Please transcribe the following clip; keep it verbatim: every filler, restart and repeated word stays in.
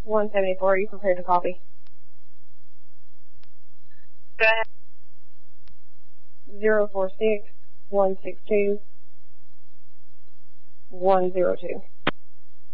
one seventy-four, are you prepared to copy? Go ahead. zero four six, one six two, one zero two.